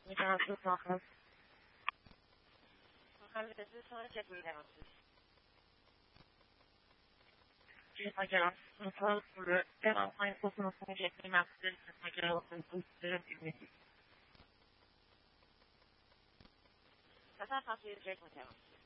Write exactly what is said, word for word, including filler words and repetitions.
متوسط آخر خلال بسیار چطوری درسته Magellan, então, ela vai um pouco no fundo de clima, Magellan, essa é a fase de Magellan.